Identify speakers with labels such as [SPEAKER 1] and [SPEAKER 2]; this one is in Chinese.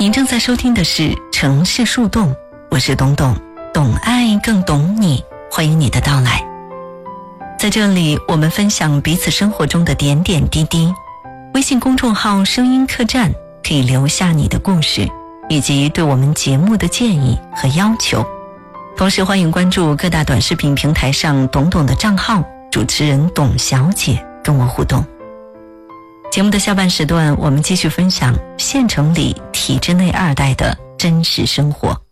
[SPEAKER 1] 您正在收听的是城市树洞，我是董董，懂爱更懂你，欢迎你的到来。在这里，我们分享彼此生活中的点点滴滴。微信公众号声音客栈可以留下你的故事以及对我们节目的建议和要求，同时欢迎关注各大短视频平台上董董的账号，主持人董小姐跟我互动。节目的下半时段，我们继续分享县城里体制内二代的真实生活。